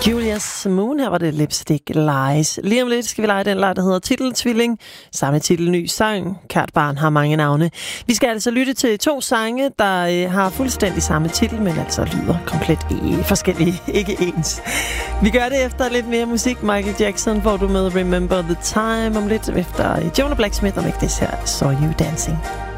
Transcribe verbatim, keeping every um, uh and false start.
Julius Moon, her var det Lipstick Lies. Lige om lidt skal vi lege den leg, der hedder Titeltvilling. Samme titel, ny sang. Kært barn har mange navne. Vi skal altså lytte til to sange, der øh, har fuldstændig samme titel, men altså lyder komplet i forskellige, ikke ens. Vi gør det efter lidt mere musik. Michael Jackson, hvor du med Remember the Time om lidt efter Jonah Blacksmith, om ikke det her Saw You Dancing.